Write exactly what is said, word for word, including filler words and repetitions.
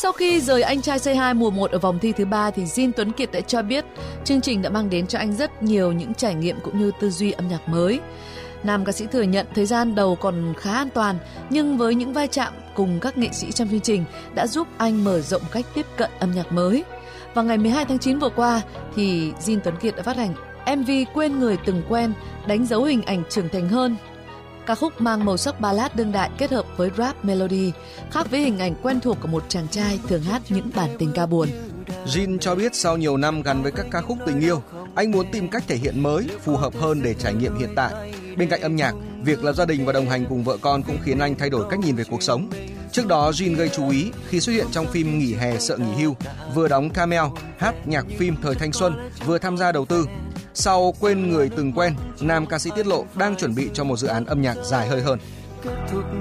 Sau khi rời Anh trai Say Hi mùa một ở vòng thi thứ ba thì Jin Tuấn Kiệt đã cho biết chương trình đã mang đến cho anh rất nhiều những trải nghiệm cũng như tư duy âm nhạc mới. Nam ca sĩ thừa nhận thời gian đầu còn khá an toàn, nhưng với những vai chạm cùng các nghệ sĩ trong chương trình đã giúp anh mở rộng cách tiếp cận âm nhạc mới. Vào ngày mười hai tháng chín vừa qua thì Jin Tuấn Kiệt đã phát hành em vê Quên Người Từng Quen, đánh dấu hình ảnh trưởng thành hơn. Ca khúc mang màu sắc ballad đương đại kết hợp với rap melody, khác với hình ảnh quen thuộc của một chàng trai thường hát những bản tình ca buồn. Jin cho biết sau nhiều năm gắn với các ca khúc tình yêu, anh muốn tìm cách thể hiện mới, phù hợp hơn để trải nghiệm hiện tại. Bên cạnh âm nhạc, việc lập gia đình và đồng hành cùng vợ con cũng khiến anh thay đổi cách nhìn về cuộc sống. Trước đó, Jin gây chú ý khi xuất hiện trong phim Nghỉ hè sợ nghỉ hưu, vừa đóng cameo, hát nhạc phim thời thanh xuân, vừa tham gia đầu tư. Sau Quên Người Từng Quen, nam ca sĩ tiết lộ đang chuẩn bị cho một dự án âm nhạc dài hơi hơn.